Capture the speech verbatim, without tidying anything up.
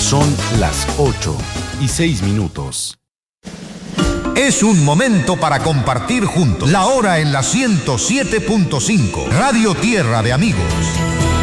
Son las ocho y seis minutos. Es un momento para compartir juntos. La hora en la ciento siete punto cinco. Radio Tierra de Amigos.